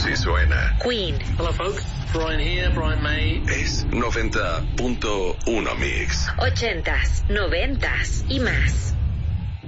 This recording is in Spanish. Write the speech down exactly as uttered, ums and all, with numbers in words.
Así suena. Queen. Hello folks, Brian here, Brian May. Es noventa punto uno Mix. Ochentas, noventas y más.